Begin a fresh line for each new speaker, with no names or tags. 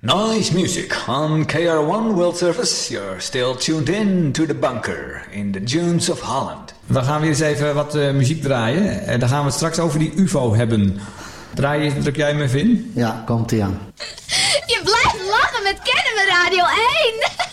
Nice music on KR1 World Service. You're still tuned in to the bunker in the dunes of Holland.
We gaan weer eens even wat muziek draaien. En dan gaan we het straks over die UFO hebben. Druk jij hem even in?
Ja, komt ie aan.
Je blijft lachen met Kennen met Radio 1.